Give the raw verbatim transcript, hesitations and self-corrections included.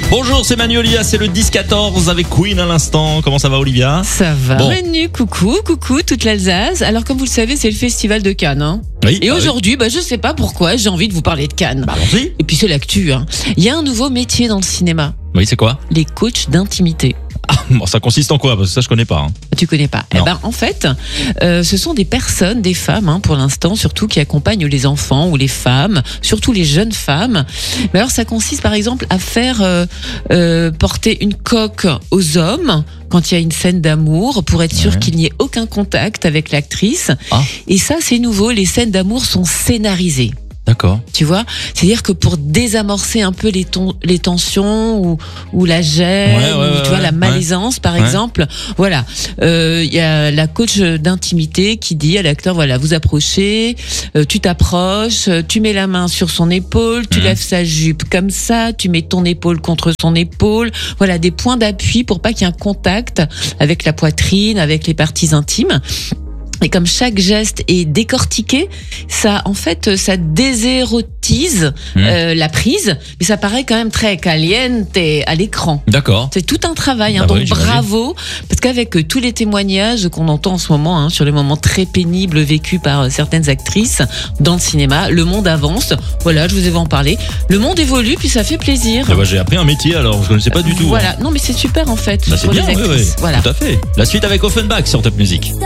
Bonjour, c'est Manu Olivia, c'est le dix quatorze avec Queen à l'instant. Comment ça va, Olivia? Ça va, Bon. Manu, coucou, coucou, toute l'Alsace. Alors, comme vous le savez, c'est le festival de Cannes. Hein. Oui. Et bah aujourd'hui, bah, je sais pas pourquoi, j'ai envie de vous parler de Cannes. oui. Bah allons-y. Et puis c'est l'actu. Hein. Il y a un nouveau métier dans le cinéma, Oui, c'est quoi? les coachs d'intimité. Ah, bon, ça consiste en quoi? Parce que ça, je connais pas. Hein. Tu connais pas? Non. Eh ben, en fait, euh, ce sont des personnes, des femmes, hein, pour l'instant, surtout qui accompagnent les enfants ou les femmes, surtout les jeunes femmes. Mais alors, ça consiste, par exemple, à faire euh, euh, porter une coque aux hommes quand il y a une scène d'amour, pour être sûr Ouais. qu'il n'y ait aucun contact avec l'actrice. Ah. Et ça, c'est nouveau. Les scènes d'amour sont scénarisées. D'accord. Tu vois, c'est-à-dire que pour désamorcer un peu les, ton, les tensions ou, ou la gêne, Ouais, ouais, ou, ouais, tu vois, ouais, la malaisance, par ouais. exemple. Voilà, euh, il y a la coach d'intimité qui dit à l'acteur, voilà, vous approchez, euh, tu t'approches, euh, tu mets la main sur son épaule, tu Mhm. lèves sa jupe comme ça, tu mets ton épaule contre son épaule. Voilà, des points d'appui pour pas qu'il y ait un contact avec la poitrine, avec les parties intimes. Et comme chaque geste est décortiqué, ça, en fait, ça désérotise Mmh. euh, la prise, mais ça paraît quand même très caliente à l'écran. D'accord. C'est tout un travail, hein, Bah donc oui, j'imagine. bravo, parce qu'avec euh, tous les témoignages qu'on entend en ce moment hein, sur les moments très pénibles vécus par euh, certaines actrices dans le cinéma, le monde avance. Voilà, je vous ai en parler. Le monde évolue, puis ça fait plaisir. Eh ben, j'ai appris un métier alors, je connaissais pas du tout. Voilà, hein. non mais c'est super en fait Bah, c'est pour bien, les oui, actrices. oui. Voilà. Tout à fait. La suite avec Offenbach sur Top Music.